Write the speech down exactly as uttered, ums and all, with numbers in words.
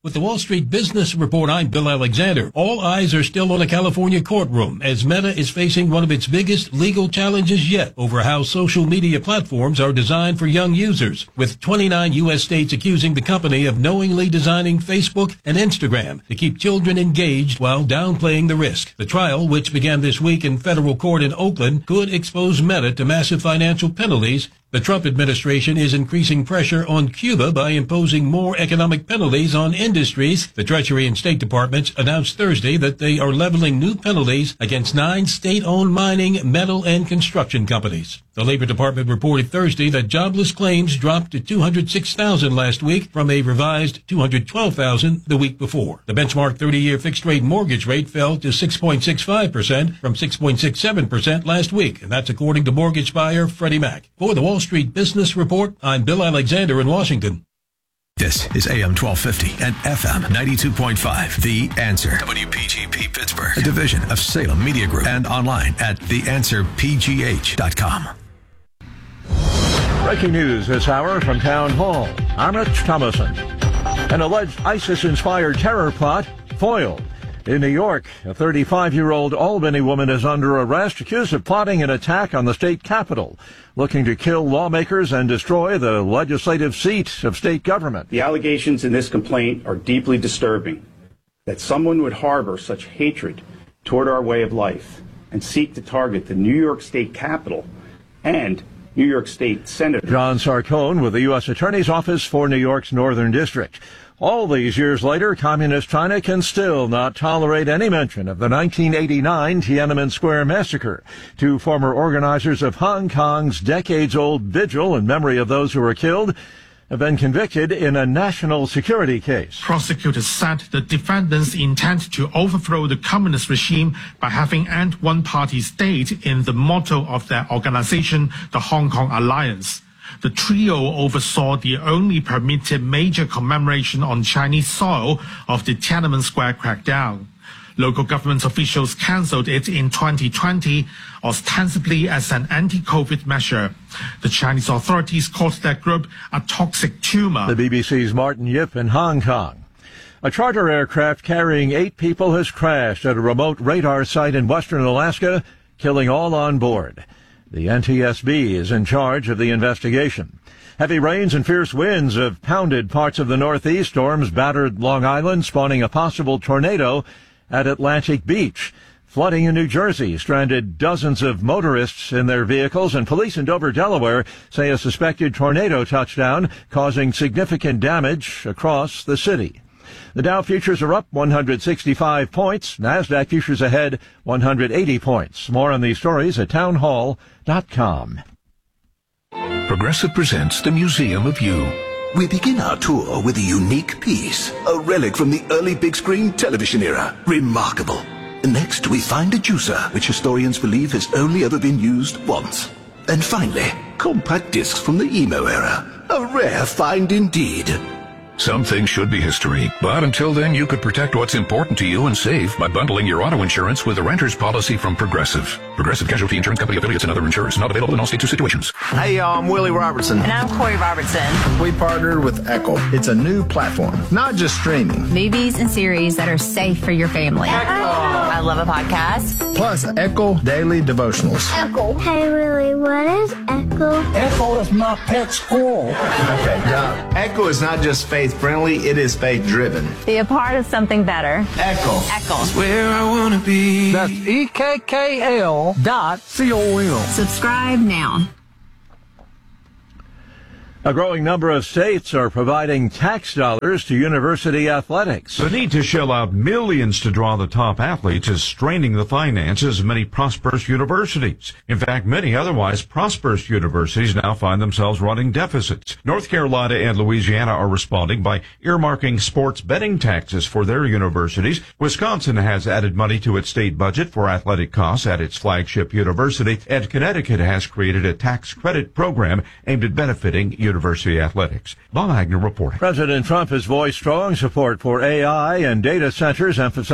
With the Wall Street Business Report, I'm Bill Alexander. All eyes are still on a California courtroom as Meta is facing one of its biggest legal challenges yet over how social media platforms are designed for young users, with twenty-nine U S states accusing the company of knowingly designing Facebook and Instagram to keep children engaged while downplaying the risk. The trial, which began this week in federal court in Oakland, could expose Meta to massive financial penalties. The Trump administration is increasing pressure on Cuba by imposing more economic penalties on industries. The Treasury and State Departments announced Thursday that they are leveling new penalties against nine state-owned mining, metal, and construction companies. The Labor Department reported Thursday that jobless claims dropped to two hundred six thousand last week from a revised two hundred twelve thousand the week before. The benchmark thirty-year fixed-rate mortgage rate fell to six point six five percent from six point six seven percent last week, and that's according to mortgage buyer Freddie Mac. For the Wall Street Business Report, I'm Bill Alexander in Washington. This is A M twelve fifty and F M ninety-two point five. The Answer. W P G P Pittsburgh, a division of Salem Media Group, and online at the answer p g h dot com. Breaking news this hour from Town Hall. I'm Rich Thomason. An alleged ISIS-inspired terror plot foiled. In New York, a thirty-five-year-old Albany woman is under arrest, accused of plotting an attack on the state capitol, looking to kill lawmakers and destroy the legislative seat of state government. The allegations in this complaint are deeply disturbing. That someone would harbor such hatred toward our way of life and seek to target the New York State Capitol and New York State Senator John Sarcone with the U S Attorney's Office for New York's Northern District. All these years later, Communist China can still not tolerate any mention of the nineteen eighty-nine Tiananmen Square massacre. Two former organizers of Hong Kong's decades-old vigil in memory of those who were killed have been convicted in a national security case. Prosecutors said the defendants intend to overthrow the communist regime by having end one-party state in the motto of their organization, the Hong Kong Alliance. The trio oversaw the only permitted major commemoration on Chinese soil of the Tiananmen Square crackdown. Local government officials cancelled it in twenty twenty, ostensibly as an anti-COVID measure. The Chinese authorities called that group a toxic tumor. The B B C's Martin Yip in Hong Kong. A charter aircraft carrying eight people has crashed at a remote radar site in western Alaska, killing all on board. The N T S B is in charge of the investigation. Heavy rains and fierce winds have pounded parts of the Northeast. Storms battered Long Island, spawning a possible tornado at Atlantic Beach. Flooding in New Jersey stranded dozens of motorists in their vehicles, and police in Dover, Delaware, say a suspected tornado touched down, causing significant damage across the city. The Dow futures are up one hundred sixty-five points. NASDAQ futures ahead one hundred eighty points. More on these stories at town hall dot com. Progressive presents the Museum of You. We begin our tour with a unique piece, a relic from the early big screen television era. Remarkable. Next, we find a juicer, which historians believe has only ever been used once. And finally, compact discs from the emo era. A rare find indeed. Some things should be history, but until then you could protect what's important to you and save by bundling your auto insurance with a renter's policy from Progressive. Progressive Casualty Insurance Company affiliates and other insurers, not available in all states or situations. Hey y'all, I'm Willie Robertson. And I'm Corey Robertson. We partnered with Echo. It's a new platform, not just streaming. Movies and series that are safe for your family. Echo. I love a podcast. Plus Echo Daily Devotionals. Echo. Hey Willie, what is Echo? Echo is my pet squirrel. Okay, now, Echo is not just faith friendly, it is faith driven. Be a part of something better. Echo. Echo. Where I wanna be. That's E K K L dot C O M. Subscribe now. A growing number of states are providing tax dollars to university athletics. The need to shell out millions to draw the top athletes is straining the finances of many prosperous universities. In fact, many otherwise prosperous universities now find themselves running deficits. North Carolina and Louisiana are responding by earmarking sports betting taxes for their universities. Wisconsin has added money to its state budget for athletic costs at its flagship university, and Connecticut has created a tax credit program aimed at benefiting universities. University athletics. Bob Agnew reporting. President Trump has voiced strong support for A I and data centers, emphasizing